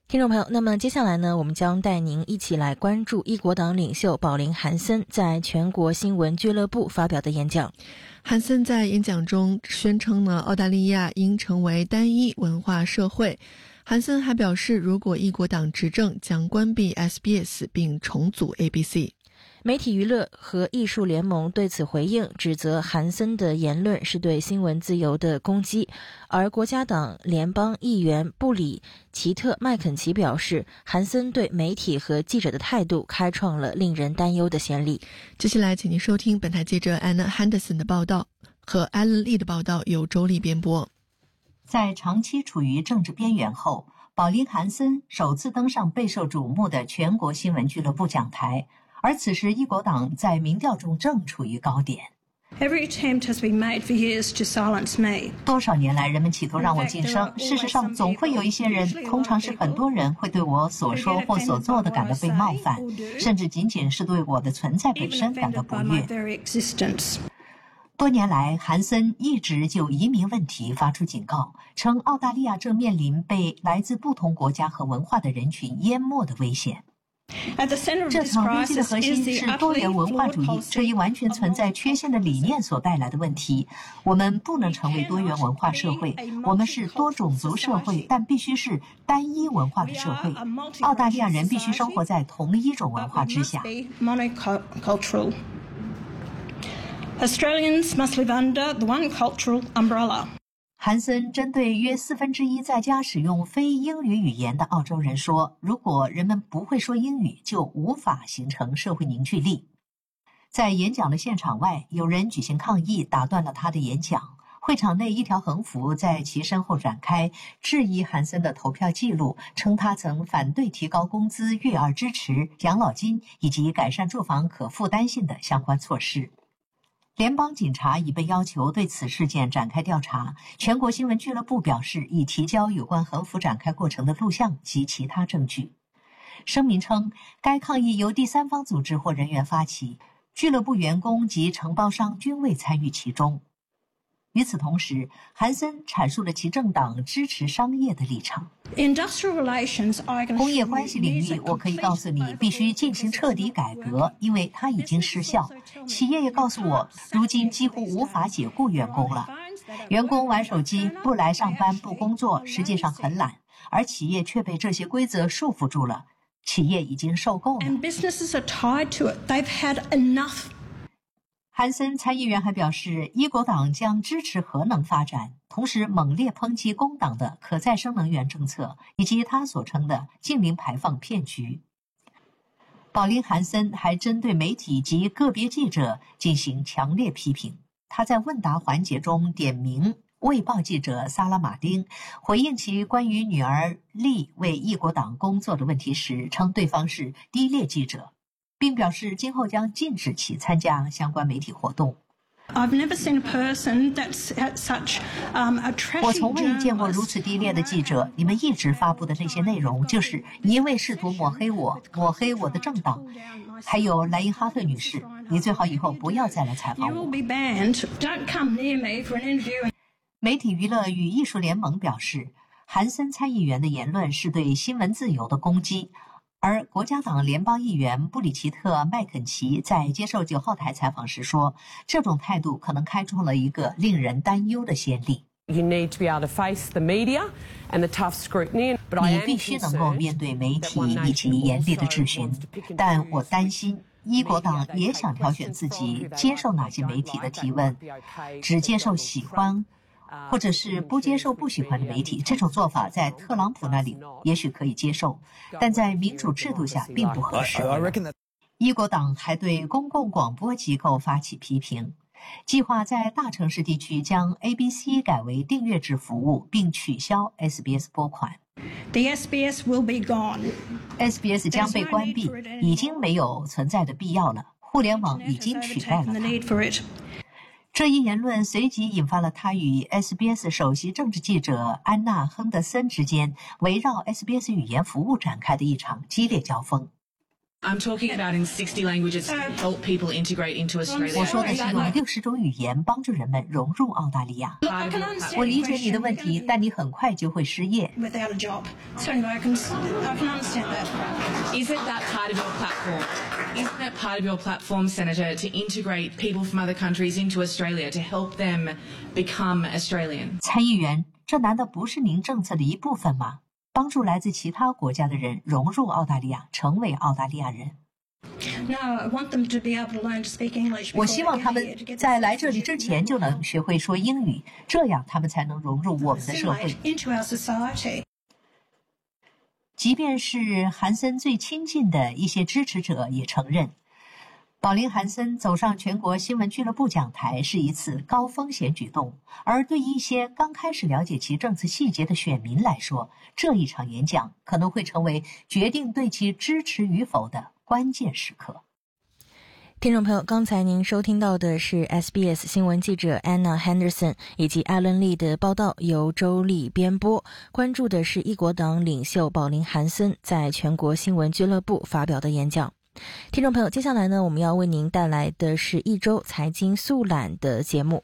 听众朋友，那么接下来呢，我们将带您一起来关注一国党领袖保林·韩森在全国新闻俱乐部发表的演讲。 韩森在演讲中宣称呢，澳大利亚应成为单一文化社会。韩森还表示，如果一国党执政，将关闭 SBS 并重组 ABC。 媒体娱乐和艺术联盟对此回应，指责韩森的言论是对新闻自由的攻击。而国家党联邦议员布里奇特·麦肯齐表示，韩森对媒体和记者的态度开创了令人担忧的先例。 接下来请您收听本台记者 Anna Henderson 的报道和 Alan Lee 的报道，由周丽编播。 在长期处于政治边缘后，保林·韩森首次登上备受瞩目的全国新闻俱乐部讲台，而此时一国党在民调中正处于高点。 Every attempt has been made for years to silence me. 多少年来，人们企图让我晋升。事实上，总会有一些人，通常是很多人，会对我所说或所做的感到被冒犯，甚至仅仅是对我的存在本身感到不悦。多年来，韩森一直就移民问题发出警告，称澳大利亚正面临被来自不同国家和文化的人群淹没的危险。这场危机的核心是多元文化主义，这一完全存在缺陷的理念所带来的问题。我们不能成为多元文化社会，我们是多种族社会，但必须是单一文化的社会。澳大利亚人必须生活在同一种文化之下。 Australians must live under the one cultural umbrella. 韩森针对约1/4在家使用非英语语言的澳洲人说，如果人们不会说英语，就无法形成社会凝聚力。在演讲的现场外，有人举行抗议，打断了他的演讲。会场内一条横幅在其身后展开，质疑韩森的投票记录，称他曾反对提高工资、育儿支持、养老金以及改善住房可负担性的相关措施。联邦警察已被要求对此事件展开调查。全国新闻俱乐部表示，已提交有关横幅展开过程的录像及其他证据。声明称，该抗议由第三方组织或人员发起，俱乐部员工及承包商均未参与其中。与此同时，韩森阐述了其政党支持商业的立场。工业关系领域，我可以告诉你，必须进行彻底改革，因为它已经失效。企业也告诉我，如今几乎无法解雇员工了。员工玩手机、不来上班、不工作，实际上很懒，而企业却被这些规则束缚住了。企业已经受够了。韩森参议员还表示，一国党将支持核能发展，同时猛烈抨击工党的可再生能源政策以及他所称的净零排放骗局。保林·韩森还针对媒体及个别记者进行强烈批评。他在问答环节中点名卫报记者萨拉·马丁，回应其关于女儿丽为一国党工作的问题时，称对方是低劣记者，并表示今后将禁止其参加相关媒体活动。我从未见过如此低劣的记者，你们一直发布的那些内容就是一味试图抹黑我，抹黑我的政党。还有莱因哈特女士，你最好以后不要再来采访我。媒体娱乐与艺术联盟表示，韩森参议员的言论是对新闻自由的攻击。而国家党联邦议员布里奇特·麦肯齐在接受9号台采访时说，这种态度可能开创了一个令人担忧的先例。 You need to be able to face the media and the tough scrutiny. 你必须能够面对媒体以及严厉的质询，但我担心一国党也想挑选自己接受哪些媒体的提问，只接受喜欢或者是不接受不喜欢的媒体。这种做法在特朗普那里也许可以接受，但在民主制度下并不合适。一国党还对公共广播机构发起批评，计划在大城市地区将 ABC 改为订阅制服务，并取消 SBS 拨款。 The SBS will be gone. SBS 将被关闭，已经没有存在的必要了。互联网已经取代了它。这一言论随即引发了他与 SBS 首席政治记者安娜·亨德森之间围绕 SBS 语言服务展开的一场激烈交锋。 I'm talking about in 60 languages to help people integrate into Australia. 我说的是用60种语言帮助人们融入澳大利亚。我理解你的问题，但你很快就会失业。 Without a job. So anyway, I can understand that. Isn't that part of your platform? Isn't that part of your platform, Senator, to integrate people from other countries into Australia to help them become Australian? 参议员，这难道不是您政策的一部分吗？帮助来自其他国家的人融入澳大利亚，成为澳大利亚人。 No, I want them to be able to learn to speak English. 我希望他们在来这里之前就能学会说英语，这样他们才能融入我们的社会。 Into our society. 即便是韩森最亲近的一些支持者也承认，宝林·韩森走上全国新闻俱乐部讲台是一次高风险举动，而对于一些刚开始了解其政策细节的选民来说，这一场演讲可能会成为决定对其支持与否的关键时刻。 听众朋友，刚才您收听到的是 SBS 新闻记者 Anna Henderson 以及艾伦利的报道，由周丽编播。关注的是一国党领袖宝林·韩森在全国新闻俱乐部发表的演讲。听众朋友，接下来呢，我们要为您带来的是一周财经速览的节目。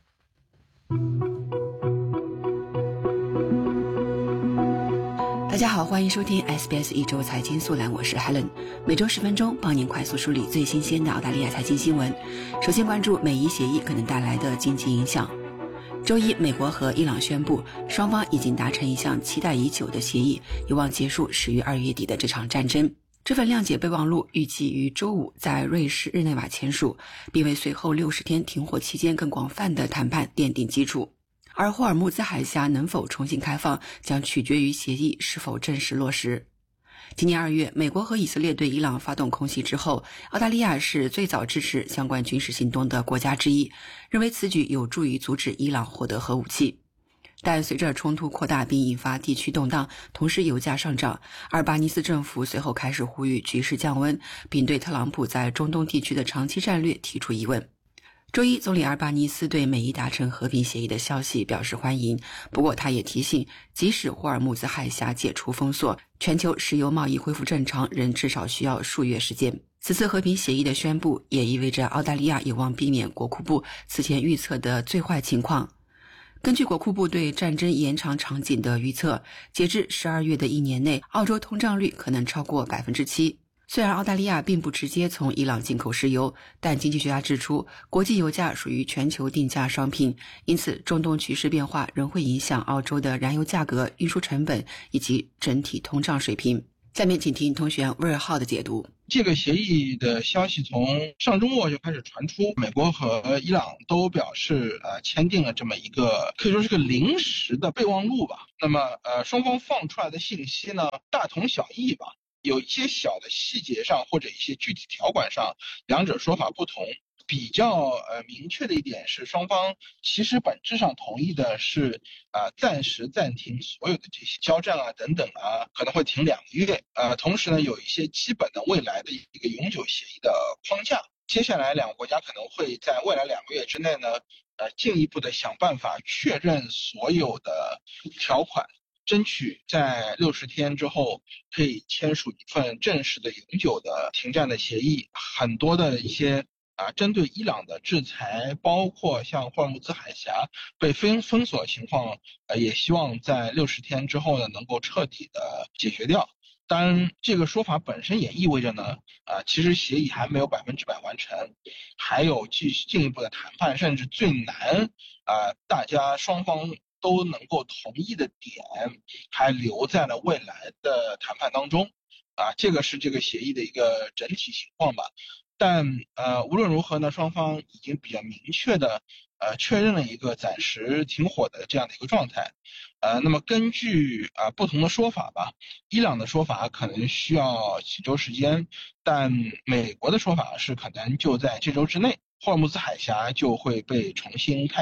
大家好，欢迎收听 SBS 一周财经速览，我是 Helen， 每周10分钟帮您快速梳理最新鲜的澳大利亚财经新闻。首先关注美伊协议可能带来的经济影响。周一，美国和伊朗宣布，双方已经达成一项期待已久的协议，有望结束始于2月底的这场战争。这份谅解备忘录预计于周五在瑞士日内瓦签署，并为随后60天停火期间更广泛的谈判奠定基础。而霍尔木兹海峡能否重新开放，将取决于协议是否正式落实。今年2月，美国和以色列对伊朗发动空袭之后，澳大利亚是最早支持相关军事行动的国家之一，认为此举有助于阻止伊朗获得核武器。但随着冲突扩大并引发地区动荡，同时油价上涨，阿尔巴尼斯政府随后开始呼吁局势降温，并对特朗普在中东地区的长期战略提出疑问。周一，总理阿尔巴尼斯对美伊达成和平协议的消息表示欢迎，不过他也提醒，即使霍尔木兹海峡解除封锁，全球石油贸易恢复正常仍至少需要数月时间。此次和平协议的宣布也意味着澳大利亚有望避免国库部此前预测的最坏情况。根据国库部对战争延长场景的预测，截至12月的1年内，澳洲通胀率可能超过 7%。虽然澳大利亚并不直接从伊朗进口石油，但经济学家指出，国际油价属于全球定价商品，因此中东局势变化仍会影响澳洲的燃油价格、运输成本以及整体通胀水平。下面请听通讯员威尔浩的解读。 这个协议的消息从上周末就开始传出，美国和伊朗都表示签订了这么一个可以说是个临时的备忘录吧。那么双方放出来的信息呢大同小异吧，有一些小的细节上或者一些具体条款上两者说法不同。比较明确的一点是，双方其实本质上同意的是暂时暂停所有的这些交战等等可能会停2个月。同时呢，有一些基本的未来的一个永久协议的框架。接下来两个国家可能会在未来2个月之内呢进一步的想办法确认所有的条款，争取在60天之后可以签署一份正式的永久的停战的协议。很多的一些针对伊朗的制裁，包括像霍尔木兹海峡被封锁的情况，也希望在60天之后呢能够彻底的解决掉。当然，这个说法本身也意味着呢，其实协议还没有100%完成，还有进一步的谈判，甚至最难大家双方都能够同意的点，还留在了未来的谈判当中。这个是这个协议的一个整体情况吧。但无论如何呢，双方已经比较明确的确认了一个暂时停火的这样的一个状态。那么根据不同的说法吧，伊朗的说法可能需要几周时间，但美国的说法是可能就在这周之内，霍尔木兹海峡就会被重新开放。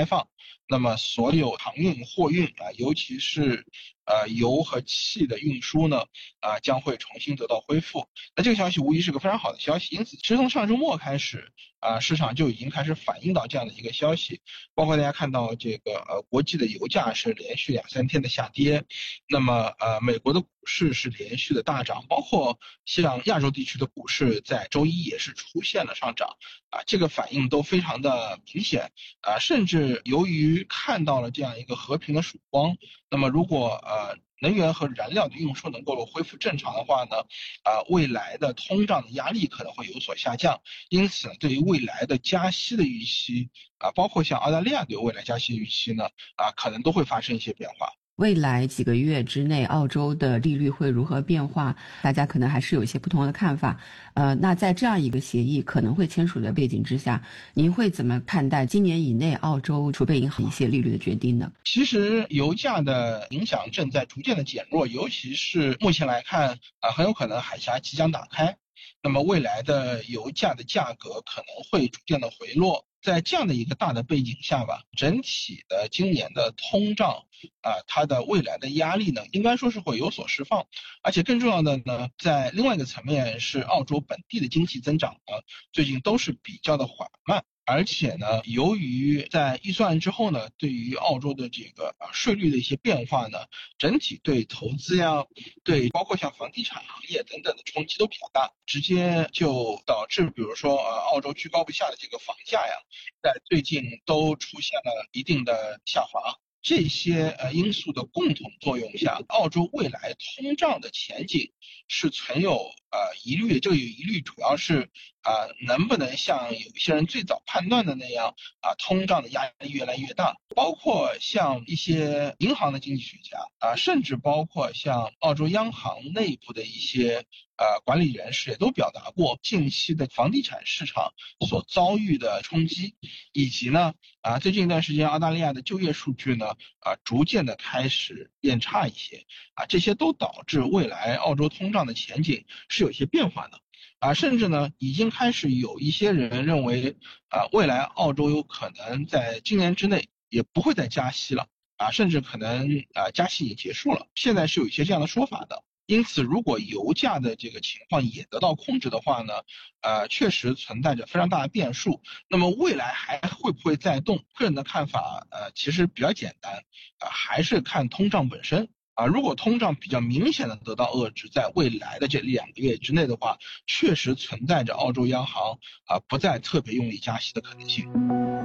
那么所有航运、货运尤其是油和气的运输呢将会重新得到恢复。那这个消息无疑是个非常好的消息，因此其实从上周末开始市场就已经开始反映到这样的一个消息，包括大家看到这个国际的油价是连续2-3天的下跌，那么美国的股市是连续的大涨，包括像亚洲地区的股市在周一也是出现了上涨这个反应都非常的明显甚至由于看到了这样一个和平的曙光，那么如果能源和燃料的运输能够恢复正常的话呢未来的通胀的压力可能会有所下降，因此对于未来的加息的预期包括像澳大利亚对未来加息预期呢可能都会发生一些变化。 未来几个月之内澳洲的利率会如何变化，大家可能还是有一些不同的看法。那在这样一个协议可能会签署的背景之下，您会怎么看待今年以内澳洲储备银行一些利率的决定呢？ 其实油价的影响正在逐渐的减弱，尤其是目前来看很有可能海峡即将打开，那么未来的油价的价格可能会逐渐的回落。在这样的一个大的背景下吧，整体的今年的通胀它的未来的压力呢应该说是会有所释放，而且更重要的呢在另外一个层面是澳洲本地的经济增长最近都是比较的缓慢，而且呢由于在预算案之后呢对于澳洲的这个税率的一些变化呢，整体对投资呀对包括像房地产行业等等的冲击都比较大，直接就导致比如说澳洲居高不下的这个房价呀在最近都出现了一定的下滑。这些因素的共同作用下，澳洲未来通胀的前景是存有疑虑，这个疑虑主要是能不能像有一些人最早判断的那样通胀的压力越来越大，包括像一些银行的经济学家甚至包括像澳洲央行内部的一些管理人士也都表达过近期的房地产市场所遭遇的冲击，以及呢最近一段时间澳大利亚的就业数据呢逐渐的开始变差一些这些都导致未来澳洲通胀的前景是有一些变化的甚至呢已经开始有一些人认为未来澳洲有可能在今年之内也不会再加息了甚至可能加息也结束了，现在是有一些这样的说法的。因此如果油价的这个情况也得到控制的话呢确实存在着非常大的变数。那么未来还会不会再动，个人的看法其实比较简单还是看通胀本身如果通胀比较明显的得到遏制，在未来的这2个月之内的话，确实存在着澳洲央行不再特别用力加息的可能性。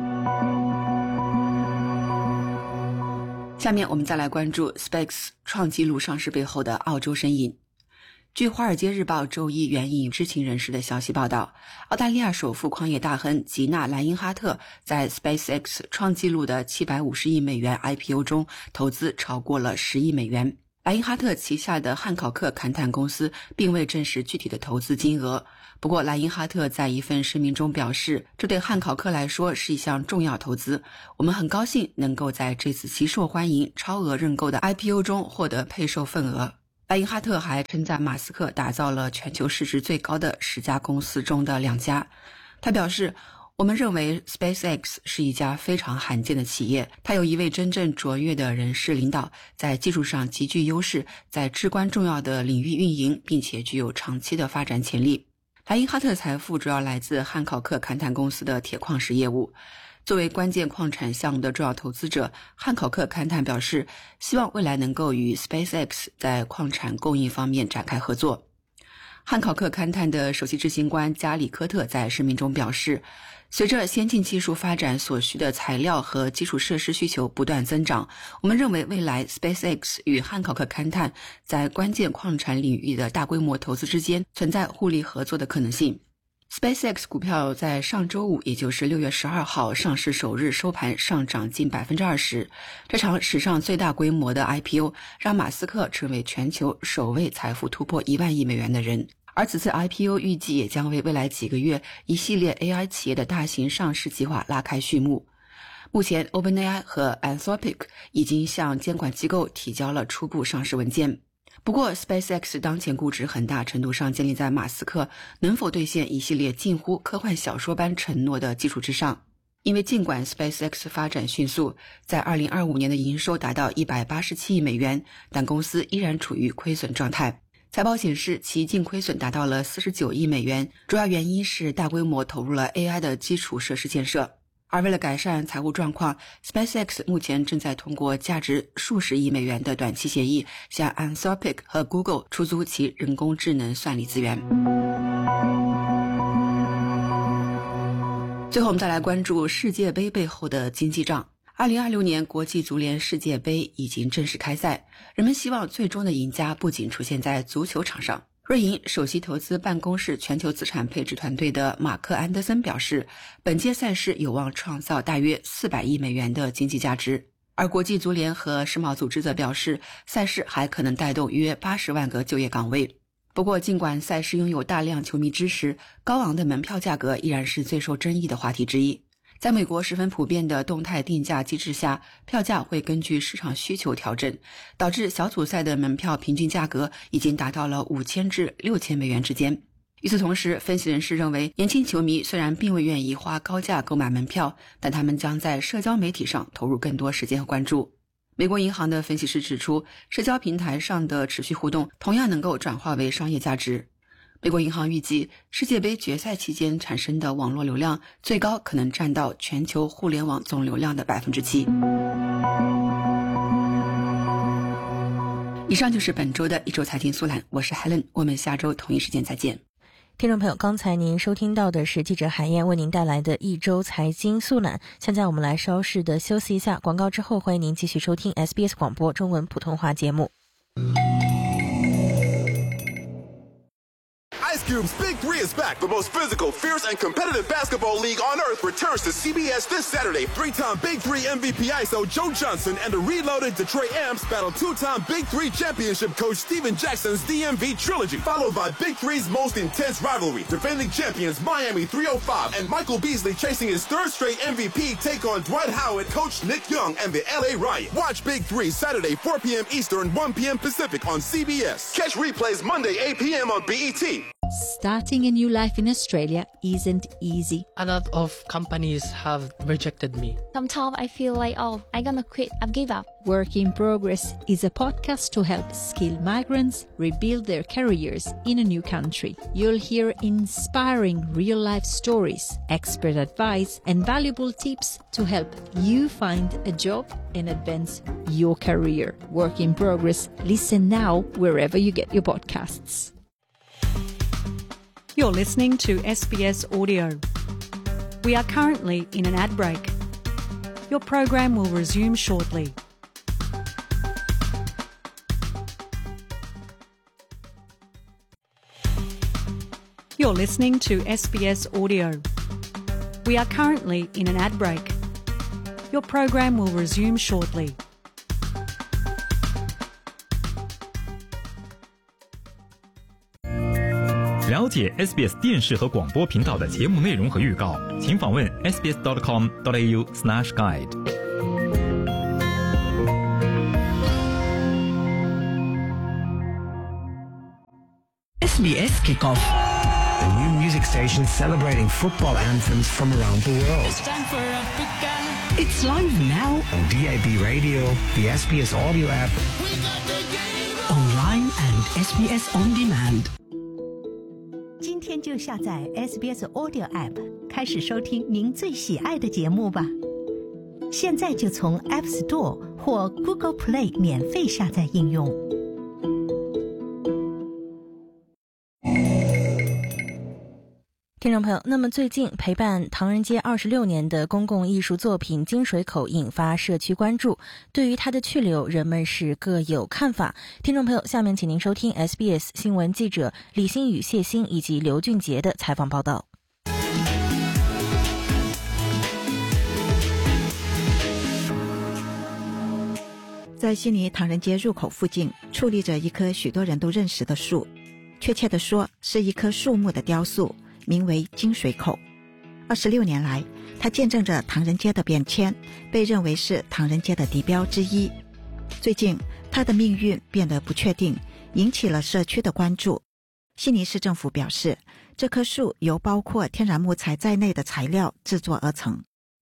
下面我们再来关注 SpaceX 创纪录上市背后的澳洲身影。据《华尔街日报》周一援引知情人士的消息报道，澳大利亚首富矿业大亨吉纳·莱因哈特在 SpaceX 创纪录的750亿美元 IPO 中投资超过了10亿美元。莱因哈特旗下的汉考克勘探公司并未证实具体的投资金额，不过莱因哈特在一份声明中表示，这对汉考克来说是一项重要投资，我们很高兴能够在这次极受欢迎超额认购的 IPO 中获得配售份额。莱因哈特还称赞马斯克打造了全球市值最高的10家公司中的2家。他表示，我们认为 SpaceX 是一家非常罕见的企业，它有一位真正卓越的人事领导，在技术上极具优势，在至关重要的领域运营，并且具有长期的发展潜力。莱因哈特财富主要来自汉考克勘探公司的铁矿石业务。作为关键矿产项目的重要投资者，汉考克勘探表示，希望未来能够与 SpaceX 在矿产供应方面展开合作。汉考克勘探的首席执行官加里科特在声明中表示，随着先进技术发展所需的材料和基础设施需求不断增长，我们认为未来 SpaceX 与汉考克勘探在关键矿产领域的大规模投资之间存在互利合作的可能性。SpaceX 股票在上周五，也就是6月12号上市首日收盘上涨近 20%。这场史上最大规模的 IPO 让马斯克成为全球首位财富突破1万亿美元的人。而此次 IPO 预计也将为未来几个月一系列 AI 企业的大型上市计划拉开序幕。目前 OpenAI 和 Anthropic 已经向监管机构提交了初步上市文件。不过 SpaceX 当前估值很大程度上建立在马斯克能否兑现一系列近乎科幻小说般承诺的基础之上。 因为尽管 SpaceX 发展迅速，在2025年的营收达到187亿美元，但公司依然处于亏损状态。财报显示其净亏损达到了49亿美元，主要原因是大规模投入了 AI 的基础设施建设。而为了改善财务状况， SpaceX 目前正在通过价值数十亿美元的短期协议向 Anthropic 和 Google 出租其人工智能算力资源。最后我们再来关注世界杯背后的经济账。2026年国际足联世界杯已经正式开赛，人们希望最终的赢家不仅出现在足球场上。瑞银首席投资办公室全球资产配置团队的马克·安德森表示，本届赛事有望创造大约400亿美元的经济价值。而国际足联和世贸组织则表示，赛事还可能带动约80万个就业岗位。不过，尽管赛事拥有大量球迷支持，高昂的门票价格依然是最受争议的话题之一。在美国十分普遍的动态定价机制下，票价会根据市场需求调整，导致小组赛的门票平均价格已经达到了5000至6000美元之间。与此同时，分析人士认为，年轻球迷虽然并未愿意花高价购买门票，但他们将在社交媒体上投入更多时间和关注。美国银行的分析师指出，社交平台上的持续互动同样能够转化为商业价值。美国银行预计，世界杯决赛期间产生的网络流量最高可能占到全球互联网总流量的 7%。 以上就是本周的一周财经速览，我是 Helen， 我们下周同一时间再见。 听众朋友，刚才您收听到的是记者韩燕为您带来的一周财经速览。现在我们来稍事的休息一下，广告之后欢迎您继续收听 SBS 广播中文普通话节目。 Ice Cube's Big 3 is back. The most physical, fierce, and competitive basketball league on earth returns to CBS this Saturday. Three-time Big 3 MVP ISO Joe Johnson and the reloaded Detroit Amps battle two-time Big 3 championship coach Steven Jackson's DMV trilogy, followed by Big 3's most intense rivalry. Defending champions Miami 305 and Michael Beasley chasing his third straight MVP take on Dwight Howard, coach Nick Young, and the LA Riot. Watch Big 3 Saturday 4 p.m. Eastern, 1 p.m. Pacific on CBS. Catch replays Monday 8 p.m. on BET. Starting a new life in Australia isn't easy. A lot of companies have rejected me. Sometimes I feel like, I'm gonna quit, I've give up. Work in Progress is a podcast to help skilled migrants rebuild their careers in a new country. You'll hear inspiring real-life stories, expert advice, and valuable tips to help you find a job and advance your career. Work in Progress. Listen now wherever you get your podcasts. You're listening to SBS Audio. We are currently in an ad break. Your program will resume shortly. You're listening to SBS Audio. We are currently in an ad break. Your program will resume shortly. 了解 SBS 电视和广播频道的节目内容和预告，请访问 sbs.com.au/guide。 SBS Kickoff, a new music station celebrating football anthems from around the world. It's time for Africa. It's live now on DAB Radio, the SBS Audio app, online and SBS On Demand. 今天就下载 SBS Audio App， 开始收听您最喜爱的节目吧。现在就从 App Store 或 Google Play 免费下载应用。 听众朋友，那么最近陪伴唐人街26年的公共艺术作品金水口引发社区关注，对于它的去留，人们是各有看法。听众朋友，下面请您收听 SBS 新闻记者李新宇、谢欣以及刘俊杰的采访报道。 在悉尼唐人街入口附近矗立着一棵许多人都认识的树，确切地说是一棵树木的雕塑，名为金水口。26年来，它见证着唐人街的变迁，被认为是唐人街的地标之一。最近，它的命运变得不确定，引起了社区的关注。悉尼市政府表示，这棵树由包括天然木材在内的材料制作而成，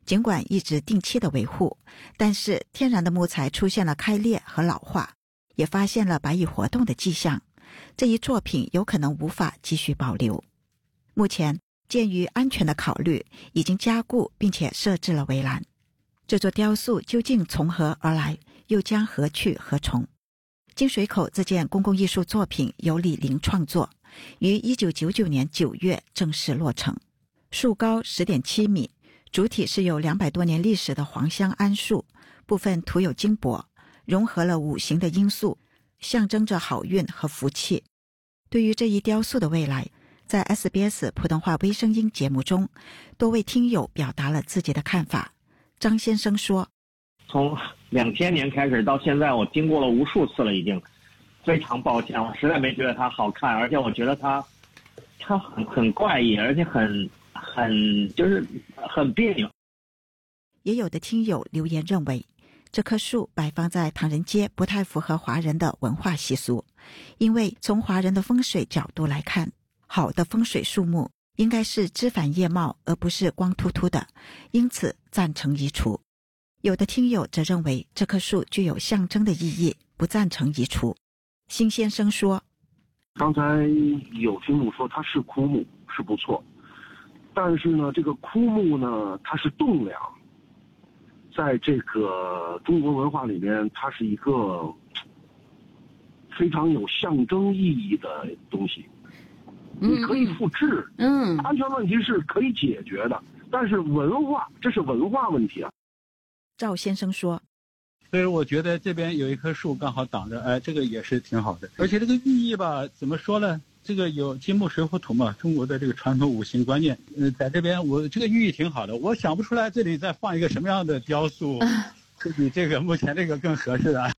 尽管一直定期的维护，但是天然的木材出现了开裂和老化，也发现了白蚁活动的迹象。这一作品有可能无法继续保留。目前鉴于安全的考虑，已经加固并且设置了围栏。这座雕塑究竟从何而来，又将何去何从？金水口这件公共艺术作品由李玲创作，于1999年9月正式落成。树高 10.7 米，主体是有200多年历史的黄香桉树，部分涂有金箔，融合了5行的因素，象征着好运和福气。对于这一雕塑的未来，在 SBS 普通话微声音节目中，多位听友表达了自己的看法。张先生说， 从2000年开始到现在，我经过了无数次了，已经非常抱歉，我实在没觉得它好看，而且我觉得它很怪异，而且就是很别扭。 也有的听友留言认为，这棵树摆放在唐人街不太符合华人的文化习俗，因为从华人的风水角度来看，好的风水树木应该是枝繁叶茂，而不是光秃秃的，因此赞成移除。有的听友则认为这棵树具有象征的意义，不赞成移除。辛先生说， 刚才有听众说它是枯木，是不错，但是呢，这个枯木呢，它是栋梁，在这个中国文化里面，它是一个非常有象征意义的东西。你可以复制，安全问题是可以解决的，但是文化，这是文化问题啊。 赵先生说， 所以我觉得这边有一棵树刚好挡着，这个也是挺好的。而且这个寓意吧，怎么说呢？这个有金木水火土嘛，中国的这个传统5行观念，在这边我这个寓意挺好的。我想不出来这里再放一个什么样的雕塑，就比这个目前这个更合适啊。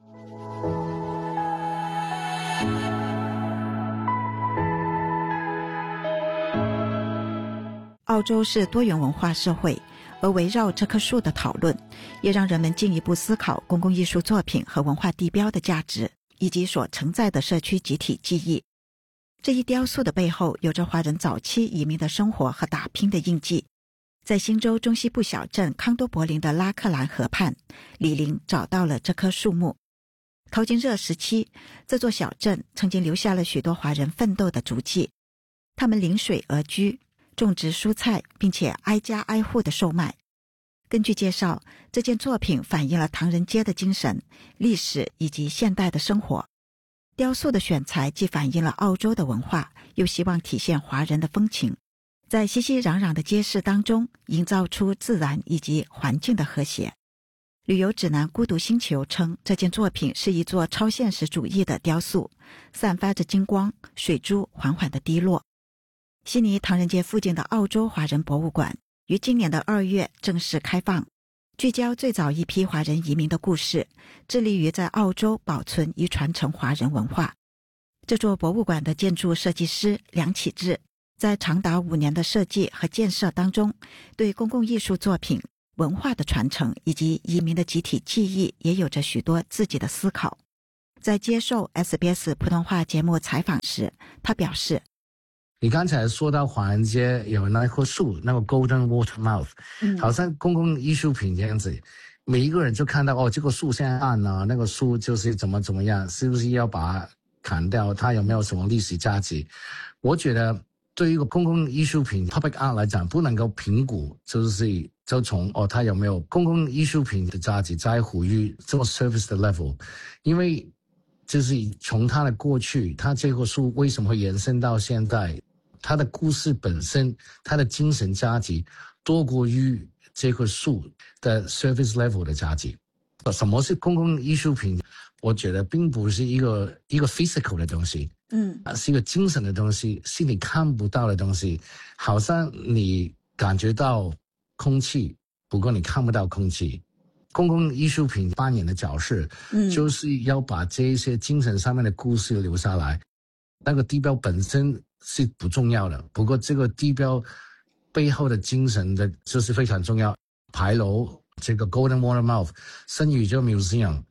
澳洲是多元文化社会，而围绕这棵树的讨论，也让人们进一步思考公共艺术作品和文化地标的价值，以及所承载的社区集体记忆。这一雕塑的背后，有着华人早期移民的生活和打拼的印记。在新州中西部小镇康多柏林的拉克兰河畔，李玲找到了这棵树木。淘金热时期，这座小镇曾经留下了许多华人奋斗的足迹。他们临水而居，种植蔬菜，并且挨家挨户的售卖。根据介绍，这件作品反映了唐人街的精神、历史以及现代的生活。雕塑的选材既反映了澳洲的文化，又希望体现华人的风情，在熙熙攘攘的街市当中营造出自然以及环境的和谐。旅游指南孤独星球称，这件作品是一座超现实主义的雕塑，散发着金光，水珠缓缓地滴落。悉尼唐人街附近的澳洲华人博物馆于今年的2月正式开放，聚焦最早一批华人移民的故事，致力于在澳洲保存与传承华人文化。这座博物馆的建筑设计师梁启智在长达5年的设计和建设当中，对公共艺术作品、文化的传承以及移民的集体记忆也有着许多自己的思考。在接受 SBS 普通话节目采访时，他表示， 你刚才说到华人街有那棵树，那个 Golden Water Mouth，好像公共艺术品这样子，每一个人就看到这个树现在暗了，那个树就是怎么样，是不是要把它砍掉，它有没有什么历史价值？我觉得对于一个公共艺术品 public art 来讲，不能够评估，就从它有没有公共艺术品的价值在乎于这个 service 的 level， 因为就是从它的过去，它这棵树为什么会延伸到现在，它的故事本身，它的精神价值多过于这棵树的 service level 的价值。什么是公共艺术品？我觉得并不是一个 physical 的东西，是一个精神的东西，是你看不到的东西，好像你感觉到空气，不过你看不到空气。公共艺术品扮演的角色，就是要把这一些精神上面的故事留下来。那个地标本身是不重要的，不过这个地标背后的精神的就是非常重要。牌楼这个 Golden Water Mouth 生于这个 museum，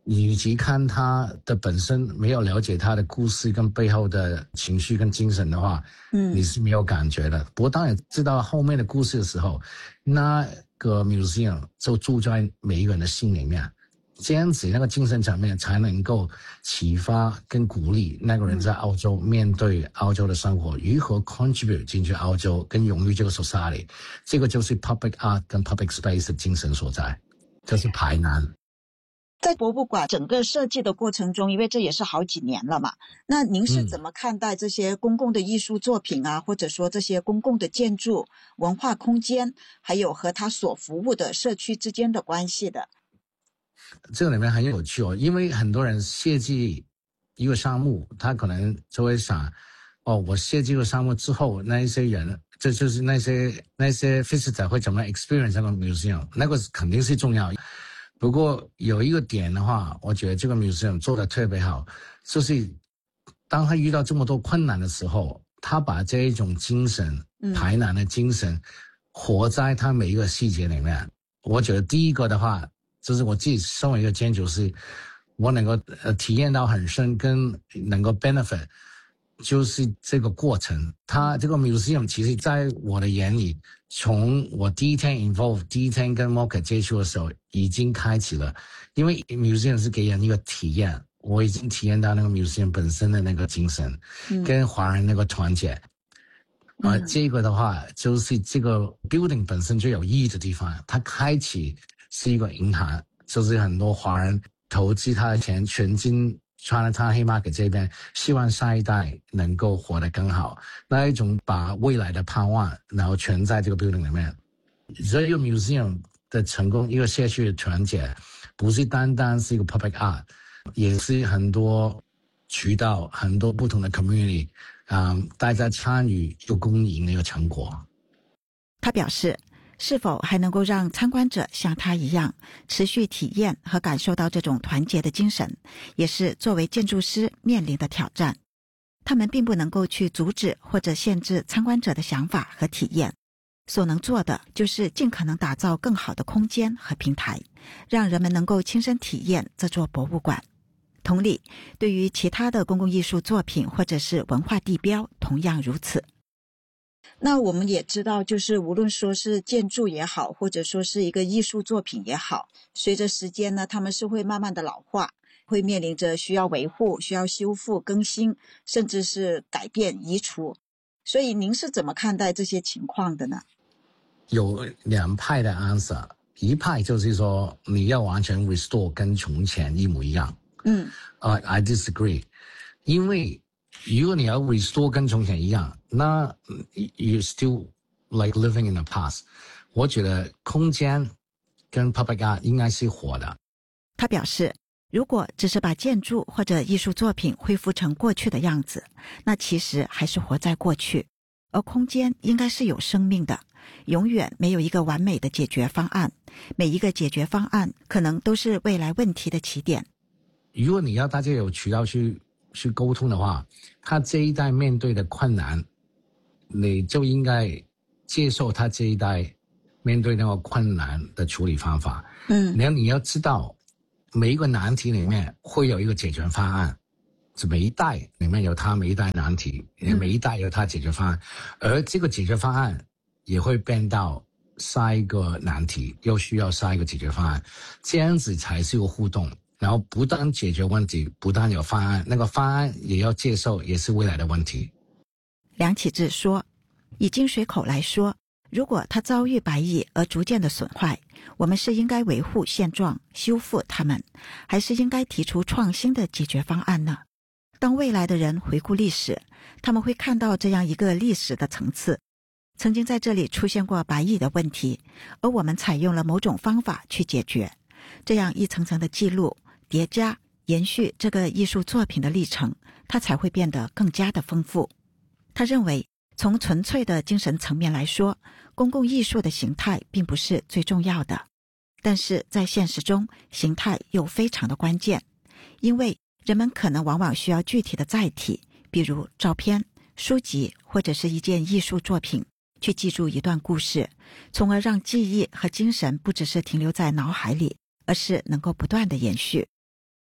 与其看他的本身，没有了解他的故事跟背后的情绪跟精神的话，你是没有感觉的。不过当你知道后面的故事的时候，那个 museum 就住在每一个人的心里面，这样子那个精神层面才能够启发跟鼓励那个人在澳洲面对澳洲的生活，如何 contribute 进去澳洲跟融入这个 society。 这个就是 public art 跟 public space 的精神所在，就是排难。 在博物馆整个设计的过程中，因为这也是好几年了嘛，那您是怎么看待这些公共的艺术作品啊，或者说这些公共的建筑、文化空间，还有和它所服务的社区之间的关系的？ 这个里面很有趣哦，因为很多人设计一个项目，他可能就会想，哦，我设计一个项目之后，那一些人，这就是那些 visitor 会怎么 experience 这个 museum， 那个肯定是重要。不过有一个点的话，我觉得这个 museum 做得特别好，就是当他遇到这么多困难的时候，他把这一种精神，排难的精神，活在他每一个细节里面。我觉得第一个的话，就是我自己身为一个建筑师，我能够体验到很深，跟能够 benefit， 就是这个过程。它这个 museum 其实在我的眼里，从我第一天 involve， 第一天跟 Mocha 接触的时候已经开启了，因为 museum 是给人一个体验，我已经体验到那个 museum 本身的那个精神，跟华人那个团结。这个的话就是这个 building 本身最有意义的地方，它开启是一个银行，就是很多华人投资他的钱全金Chinatown Haymarket 这边，希望下一代能够活得更好，那一种把未来的盼望然后全在这个 building 里面。这个 museum 的成功，一个社区的团结，不是单单是一个 public art， 也是很多渠道，很多不同的 community， 大家参与一个公益的一个成果。 他表示，是否还能够让参观者像他一样持续体验和感受到这种团结的精神，也是作为建筑师面临的挑战。他们并不能够去阻止或者限制参观者的想法和体验，所能做的就是尽可能打造更好的空间和平台，让人们能够亲身体验这座博物馆。同理，对于其他的公共艺术作品或者是文化地标同样如此。那我们也知道，就是无论说是建筑也好，或者说是一个艺术作品也好，随着时间呢，他们是会慢慢的老化，会面临着需要维护、需要修复、更新，甚至是改变、移除。所以您是怎么看待这些情况的呢？ 有两派的 answer， 一派就是说你要完全 restore 跟从前一模一样。I disagree， 因为如果你要 restore 跟从前一样，那 you still like living in the past。 我觉得空间跟 public art 应该是活的。 他表示，如果只是把建筑或者艺术作品恢复成过去的样子，那其实还是活在过去。而空间应该是有生命的，永远没有一个完美的解决方案，每一个解决方案可能都是未来问题的起点。 如果你要大家有渠道去沟通的话，他这一代面对的困难，你就应该接受他这一代面对那个困难的处理方法。你要知道，每一个难题里面会有一个解决方案，每一代里面有他每一代难题，每一代有他解决方案，而这个解决方案也会变到下一个难题，又需要下一个解决方案，这样子才是个互动。然后不但解决问题，不但有方案，那个方案也要接受，也是未来的问题。 梁启智说，以金水口来说，如果它遭遇白蚁而逐渐的损坏，我们是应该维护现状，修复它们，还是应该提出创新的解决方案呢？当未来的人回顾历史，他们会看到这样一个历史的层次，曾经在这里出现过白蚁的问题，而我们采用了某种方法去解决，这样一层层的记录叠加延续这个艺术作品的历程，它才会变得更加的丰富。他认为，从纯粹的精神层面来说，公共艺术的形态并不是最重要的，但是在现实中，形态又非常的关键，因为人们可能往往需要具体的载体，比如照片、书籍或者是一件艺术作品，去记住一段故事，从而让记忆和精神不只是停留在脑海里，而是能够不断的延续。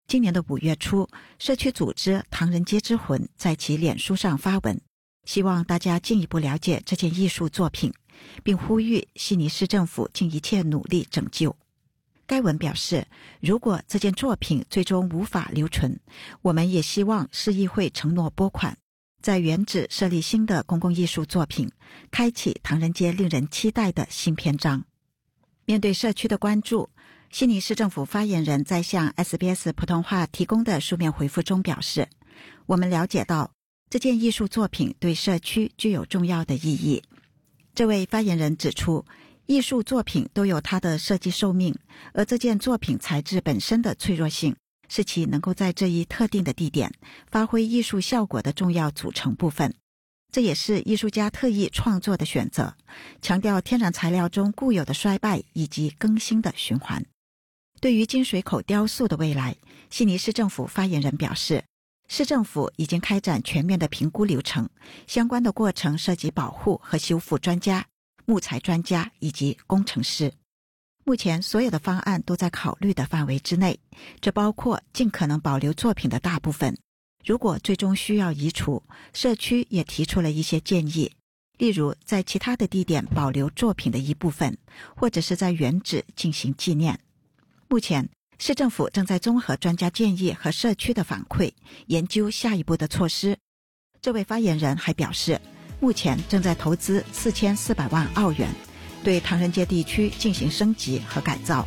今年的5月初，社区组织唐人街之魂在其脸书上发文，希望大家进一步了解这件艺术作品，并呼吁悉尼市政府尽一切努力拯救。该文表示，如果这件作品最终无法留存，我们也希望市议会承诺拨款，在原址设立新的公共艺术作品，开启唐人街令人期待的新篇章。面对社区的关注，悉尼市政府发言人在向 SBS 普通话提供的书面回复中表示，我们了解到这件艺术作品对社区具有重要的意义。这位发言人指出，艺术作品都有它的设计寿命，而这件作品材质本身的脆弱性是其能够在这一特定的地点发挥艺术效果的重要组成部分。这也是艺术家特意创作的选择，强调天然材料中固有的衰败以及更新的循环。对于金水口雕塑的未来，悉尼市政府发言人表示，市政府已经开展全面的评估流程，相关的过程涉及保护和修复专家、木材专家以及工程师。目前所有的方案都在考虑的范围之内，这包括尽可能保留作品的大部分。如果最终需要移除，社区也提出了一些建议，例如在其他的地点保留作品的一部分，或者是在原址进行纪念。目前市政府正在综合专家建议和社区的反馈，研究下一步的措施。这位发言人还表示，目前正在投资4400万澳元，对唐人街地区进行升级和改造。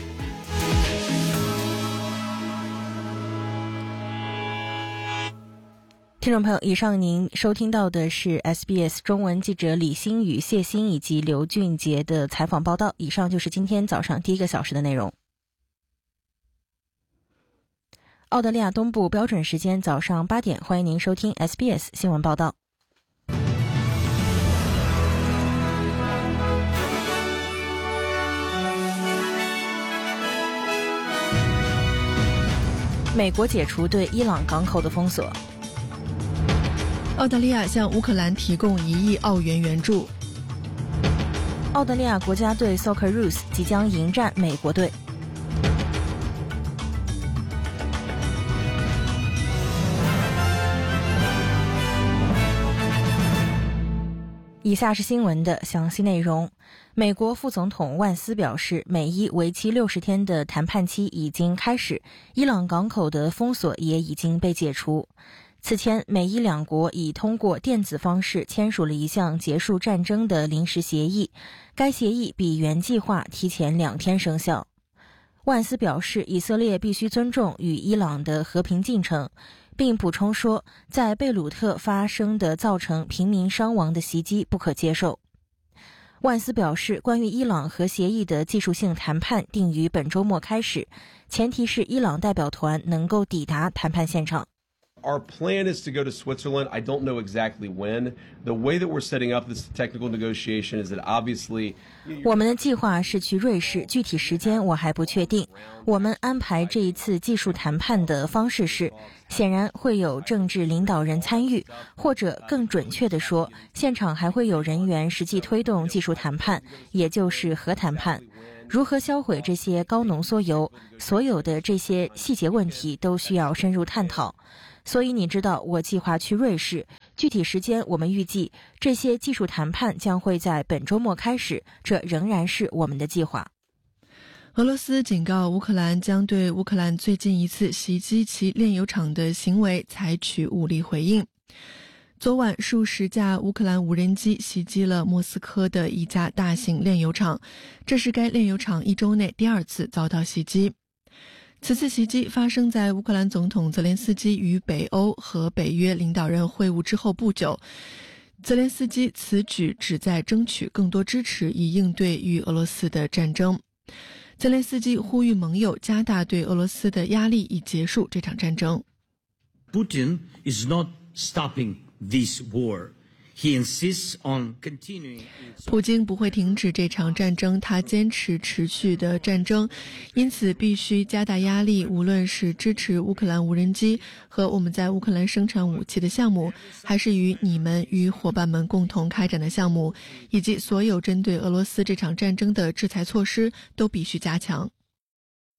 听众朋友，以上您收听到的是 SBS 中文记者李欣宇、谢欣以及刘俊杰的采访报道。以上就是今天早上第1个小时的内容。澳大利亚东部标准时间早上8点，欢迎您收听 SBS 新闻报道。美国解除对伊朗港口的封锁。 澳大利亚向乌克兰提供1亿澳元援助。 澳大利亚国家队 Socceroos 即将迎战美国队。以下是新闻的详细内容。美国副总统万斯表示，美伊为期60天的谈判期已经开始，伊朗港口的封锁也已经被解除。此前，美伊两国已通过电子方式签署了一项结束战争的临时协议，该协议比原计划提前2天生效。万斯表示，以色列必须尊重与伊朗的和平进程，并补充说，在贝鲁特发生的造成平民伤亡的袭击不可接受。万斯表示，关于伊朗核协议的技术性谈判定于本周末开始，前提是伊朗代表团能够抵达谈判现场。 Our plan is to go to Switzerland. I don't know exactly when. The way that we're setting up this technical negotiation is that obviously 我们的计划是去瑞士，具体时间我还不确定。我们安排这一次技术谈判的方式是，显然会有政治领导人参与，或者更准确地说，现场还会有人员实际推动技术谈判，也就是核谈判。如何销毁这些高浓缩铀，所有的这些细节问题都需要深入探讨。所以你知道，我计划去瑞士，具体时间我们预计这些技术谈判将会在本周末开始，这仍然是我们的计划。 俄罗斯警告乌克兰将对乌克兰最近一次袭击其炼油厂的行为采取武力回应。昨晚数十架乌克兰无人机袭击了莫斯科的一家大型炼油厂，这是该炼油厂1周内第2次遭到袭击。此次袭击发生在乌克兰总统泽连斯基与北欧和北约领导人会晤之后不久。泽连斯基此举旨在争取更多支持，以应对与俄罗斯的战争。泽连斯基呼吁盟友加大对俄罗斯的压力，以结束这场战争。 Putin is not stopping this war. He insists on continuing. 普京不会停止这场战争，他坚持持续的战争，因此必须加大压力，无论是支持乌克兰无人机和我们在乌克兰生产武器的项目，还是与你们与伙伴们共同开展的项目，以及所有针对俄罗斯这场战争的制裁措施，都必须加强。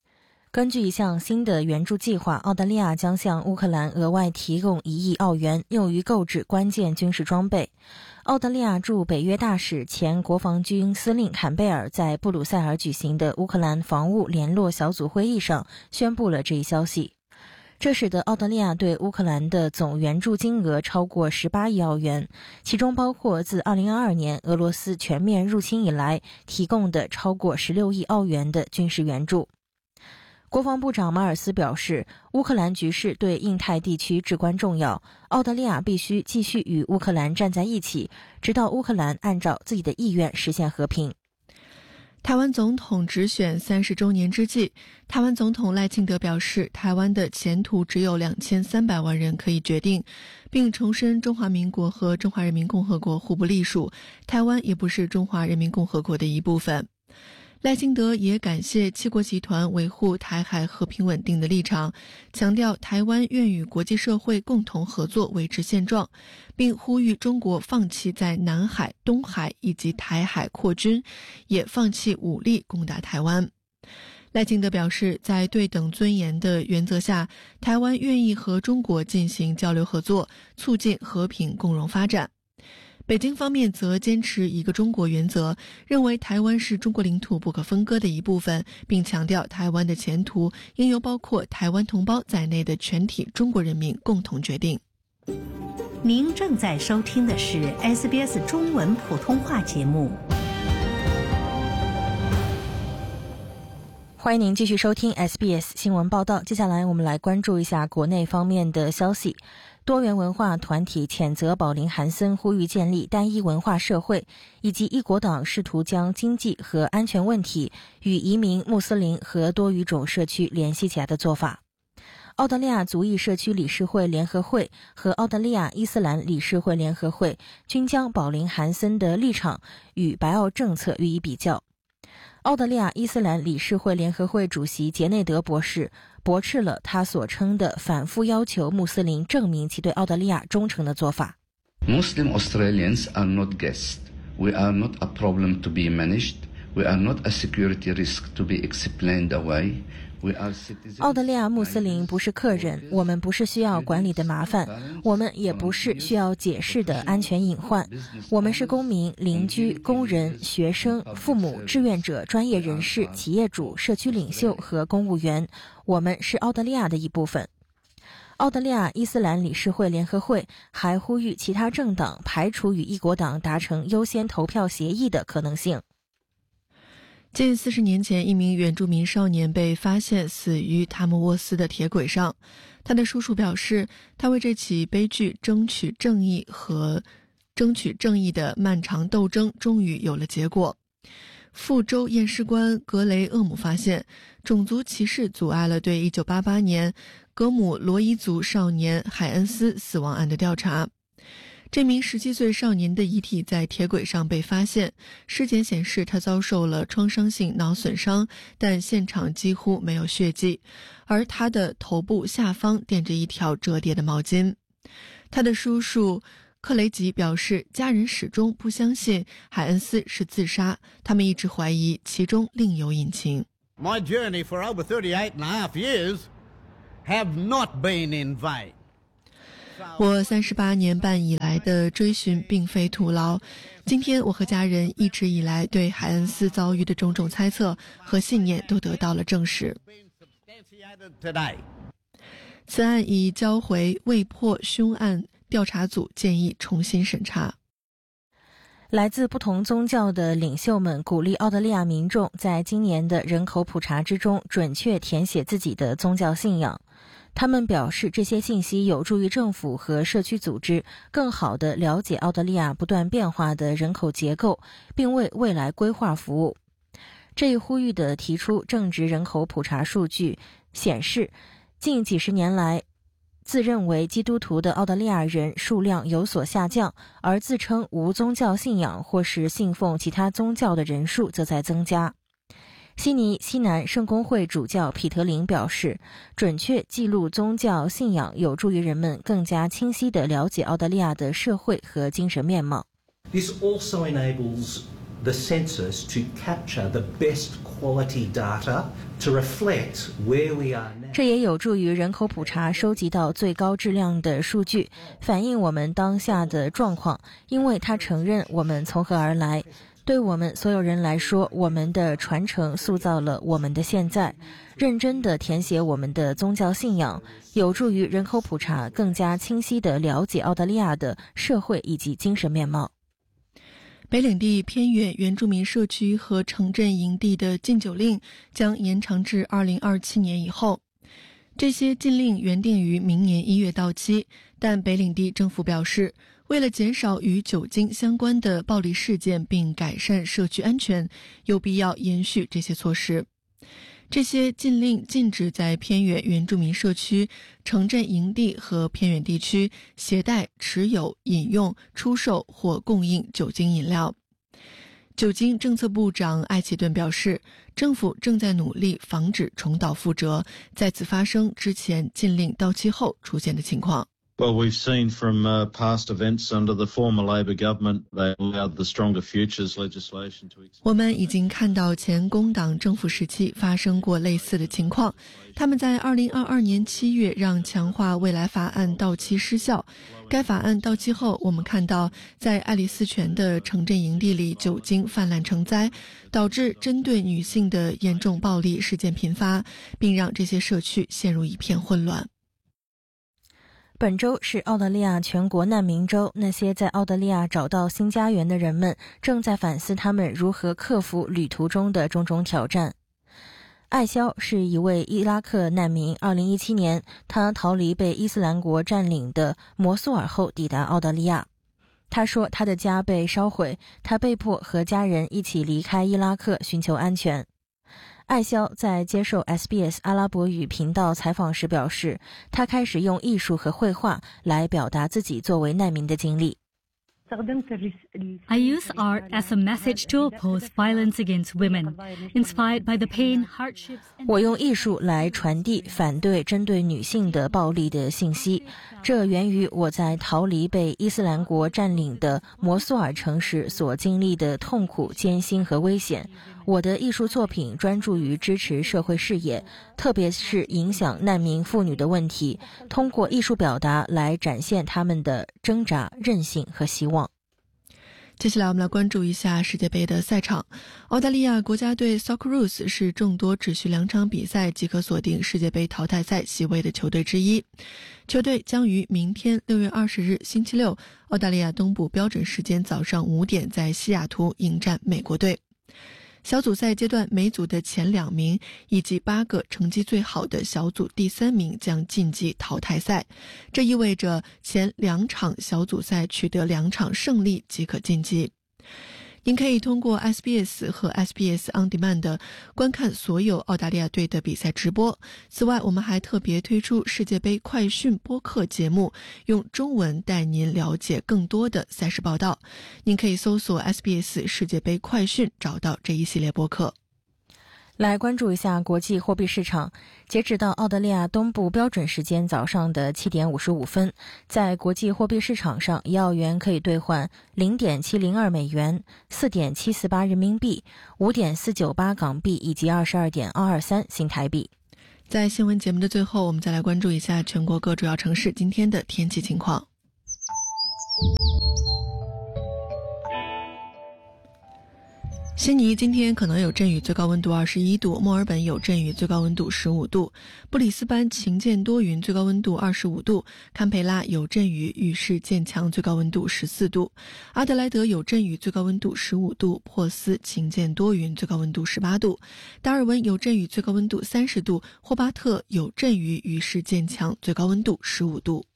根据一项新的援助计划，澳大利亚将向乌克兰额外提供1亿澳元，用于购置关键军事装备。澳大利亚驻北约大使、前国防军司令坎贝尔在布鲁塞尔举行的乌克兰防务联络小组会议上宣布了这一消息。这使得澳大利亚对乌克兰的总援助金额超过18亿澳元，其中包括自2022年俄罗斯全面入侵以来提供的超过16亿澳元的军事援助。国防部长马尔斯表示，乌克兰局势对印太地区至关重要，澳大利亚必须继续与乌克兰站在一起，直到乌克兰按照自己的意愿实现和平。 台湾总统直选30周年之际，台湾总统赖清德表示，台湾的前途只有2300万人可以决定，并重申中华民国和中华人民共和国互不隶属，台湾也不是中华人民共和国的一部分。赖清德也感谢七国集团维护台海和平稳定的立场，强调台湾愿与国际社会共同合作维持现状，并呼吁中国放弃在南海、东海以及台海扩军，也放弃武力攻打台湾。赖清德表示，在对等尊严的原则下，台湾愿意和中国进行交流合作，促进和平共荣发展。北京方面则坚持一个中国原则，认为台湾是中国领土不可分割的一部分，并强调台湾的前途应由包括台湾同胞在内的全体中国人民共同决定。 您正在收听的是 SBS 中文普通话节目。 欢迎您继续收听 SBS 新闻报道。接下来我们来关注一下国内方面的消息。多元文化团体谴责宝林韩森呼吁建立单一文化社会，以及一国党试图将经济和安全问题与移民、穆斯林和多语种社区联系起来的做法。澳大利亚族裔社区理事会联合会和澳大利亚伊斯兰理事会联合会均将宝林韩森的立场与白澳政策予以比较。澳大利亚伊斯兰理事会联合会主席杰内德博士驳斥了他所称的反复要求穆斯林证明其对澳大利亚忠诚的做法。 Muslim Australians are not guests. We are not a problem to be managed. We are not a security risk to be explained away. 澳大利亚穆斯林不是客人，我们不是需要管理的麻烦，我们也不是需要解释的安全隐患。我们是公民、邻居、工人、学生、父母、志愿者、专业人士、企业主、社区领袖和公务员。我们是澳大利亚的一部分。澳大利亚伊斯兰理事会联合会还呼吁其他政党排除与一国党达成优先投票协议的可能性。 近40年前，一名原住民少年被发现死于塔姆沃斯的铁轨上。他的叔叔表示，他为这起悲剧争取正义的漫长斗争终于有了结果。副州验尸官格雷厄姆发现，种族歧视阻碍了对1988年格姆罗伊族少年海恩斯死亡案的调查。这名17岁少年的遗体在铁轨上被发现，尸检显示他遭受了创伤性脑损伤，但现场几乎没有血迹，而他的头部下方垫着一条折叠的毛巾。他的叔叔克雷吉表示，家人始终不相信海恩斯是自杀，他们一直怀疑其中另有隐情。 My journey for over 38 and a half years have not been in vain. 我38年半以来的追寻并非徒劳。今天我和家人一直以来对海恩斯遭遇的种种猜测和信念都得到了证实。此案已交回未破凶案调查组建议重新审查。 来自不同宗教的领袖们鼓励澳大利亚民众在今年的人口普查之中准确填写自己的宗教信仰。他们表示，这些信息有助于政府和社区组织更好地了解澳大利亚不断变化的人口结构，并为未来规划服务。这一呼吁的提出正值人口普查数据显示，近几十年来，自认为基督徒的澳大利亚人数量有所下降，而自称无宗教信仰或是信奉其他宗教的人数则在增加。悉尼西南圣公会主教彼得林表示，准确记录宗教信仰有助于人们更加清晰地了解澳大利亚的社会和精神面貌。 This also enables the census to capture the best quality data to reflect where we are now. 这也有助于人口普查收集到最高质量的数据，反映我们当下的状况，因为它承认我们从何而来。对我们所有人来说，我们的传承塑造了我们的现在。认真地填写我们的宗教信仰，有助于人口普查更加清晰地了解澳大利亚的社会以及精神面貌。 北领地偏远原住民社区和城镇营地的禁酒令将延长至2027年以后。这些禁令原定于明年1月到期，但北领地政府表示，为了减少与酒精相关的暴力事件并改善社区安全，有必要延续这些措施。这些禁令禁止在偏远原住民社区、城镇营地和偏远地区携带、持有、饮用、出售或供应酒精饮料。酒精政策部长艾奇顿表示，政府正在努力防止重蹈覆辙，再次发生之前禁令到期后出现的情况。 Well, we've seen from past events under the former Labor government, they allowed the Stronger Futures legislation to extend. 我们已经看到前工党政府时期发生过类似的情况，他们在2022年7月让强化未来法案到期失效。该法案到期后，我们看到在爱丽丝泉的城镇营地里酒精泛滥成灾，导致针对女性的严重暴力事件频发，并让这些社区陷入一片混乱。 本周是澳大利亚全国难民周，那些在澳大利亚找到新家园的人们正在反思他们如何克服旅途中的种种挑战。艾肖是一位伊拉克难民，2017年他逃离被伊斯兰国占领的摩苏尔后抵达澳大利亚。他说他的家被烧毁，他被迫和家人一起离开伊拉克寻求安全。艾肖在接受 SBS 阿拉伯语频道采访时表示，他开始用艺术和绘画来表达自己作为难民的经历。 I use art as a message to oppose violence against women, inspired by the pain, hardships. 我用艺术来传递反对针对女性的暴力的信息，这源于我在逃离被伊斯兰国占领的摩苏尔城市所经历的痛苦、艰辛和危险。我的艺术作品专注于支持社会事业，特别是影响难民妇女的问题，通过艺术表达来展现他们的挣扎、韧性和希望。 接下来我们来关注一下世界杯的赛场。澳大利亚国家队 Socceroos 是众多只需2场比赛即可锁定世界杯淘汰赛席位的球队之一。球队将于明天6月20日星期六，澳大利亚东部标准时间早上5点在西雅图迎战美国队。小组赛阶段，每组的前2名以及8个成绩最好的小组第3名将晋级淘汰赛，这意味着前2场小组赛取得2场胜利即可晋级。您可以通过 SBS 和 SBS On Demand 观看所有澳大利亚队的比赛直播。此外，我们还特别推出世界杯快讯播客节目，用中文带您了解更多的赛事报道。您可以搜索 SBS 世界杯快讯找到这一系列播客。 来关注一下国际货币市场。截止到澳大利亚东部标准时间早上的7点55分，在国际货币市场上，1澳元可以兑换 0.702 美元、4.748 人民币、5.498 港币以及 22.223 新台币。 在新闻节目的最后，我们再来关注一下全国各主要城市今天的天气情况。悉尼今天可能有阵雨，最高温度21度；墨尔本有阵雨，最高温度15度；布里斯班晴间多云，最高温度25度；堪培拉有阵雨，雨势渐强，最高温度14度；阿德莱德有阵雨，最高温度15度；珀斯晴间多云，最高温度18度；达尔文有阵雨，最高温度30度；霍巴特有阵雨，雨势渐强，最高温度15度。